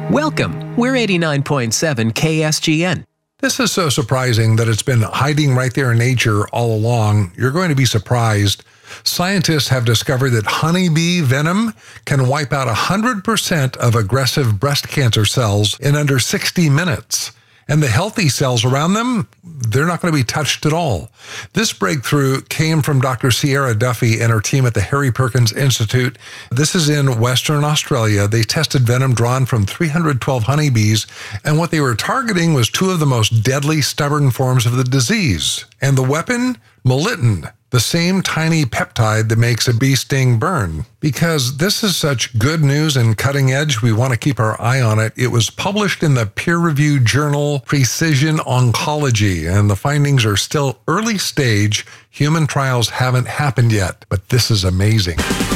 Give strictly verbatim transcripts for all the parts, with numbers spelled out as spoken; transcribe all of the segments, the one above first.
Welcome. We're eighty-nine point seven K S G N. This is so surprising that it's been hiding right there in nature all along. You're going to be surprised. Scientists have discovered that honeybee venom can wipe out one hundred percent of aggressive breast cancer cells in under sixty minutes. And the healthy cells around them, they're not going to be touched at all. This breakthrough came from Doctor Sierra Duffy and her team at the Harry Perkins Institute. This is in Western Australia. They tested venom drawn from three hundred twelve honeybees, and what they were targeting was two of the most deadly, stubborn forms of the disease. And the weapon? Melittin, the same tiny peptide that makes a bee sting burn. Because this is such good news and cutting edge, we want to keep our eye on it. It was published in the peer-reviewed journal Precision Oncology, and the findings are still early stage. Human trials haven't happened yet, but this is amazing.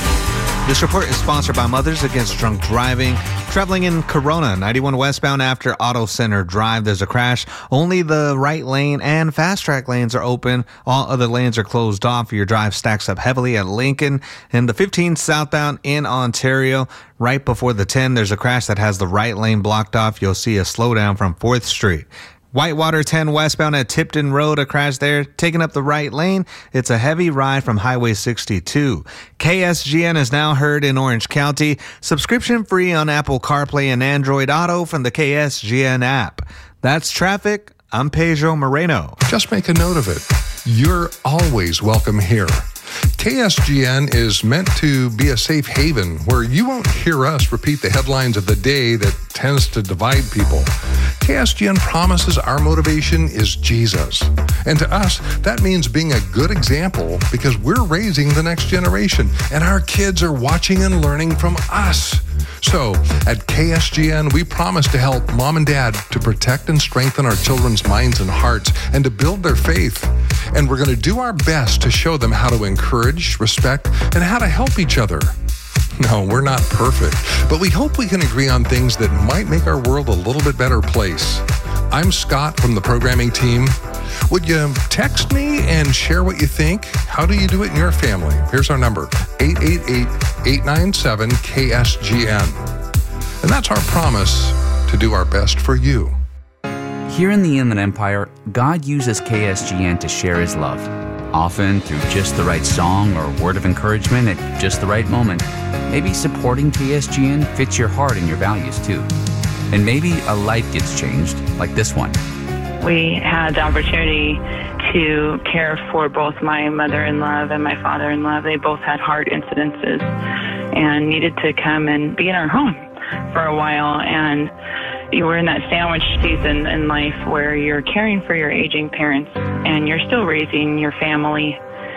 This report is sponsored by Mothers Against Drunk Driving. Traveling in Corona, ninety-one westbound after Auto Center Drive, there's a crash. Only the right lane and fast track lanes are open. All other lanes are closed off. Your drive stacks up heavily at Lincoln. And the fifteen southbound in Ontario, right before the ten, there's a crash that has the right lane blocked off. You'll see a slowdown from fourth Street. Whitewater ten westbound at Tipton Road, a crash there, taking up the right lane. It's a heavy ride from Highway sixty-two. K S G N is now heard in Orange County. Subscription free on Apple CarPlay and Android Auto from the K S G N app. That's traffic. I'm Pedro Moreno. Just make a note of it. You're always welcome here. K S G N is meant to be a safe haven where you won't hear us repeat the headlines of the day that tends to divide people. K S G N promises our motivation is Jesus. And to us, that means being a good example because we're raising the next generation and our kids are watching and learning from us. So at K S G N, we promise to help mom and dad to protect and strengthen our children's minds and hearts and to build their faith. And we're going to do our best to show them how to encourage, respect, and how to help each other. No, we're not perfect, but we hope we can agree on things that might make our world a little bit better place. I'm Scott from the programming team. Would you text me and share what you think? How do you do it in your family? Here's our number, eight eight eight, eight nine seven, K S G N. And that's our promise to do our best for you. Here in the Inland Empire, God uses K S G N to share His love, often through just the right song or word of encouragement at just the right moment. Maybe supporting K S G N fits your heart and your values too. And maybe a life gets changed, like this one. We had the opportunity to care for both my mother-in-law and my father-in-law. They both had heart incidences and needed to come and be in our home for a while. And you were in that sandwich season in life where you're caring for your aging parents and you're still raising your family.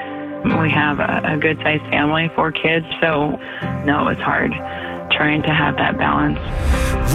We have a, a good-sized family, four kids, so no, it's hard trying to have that balance.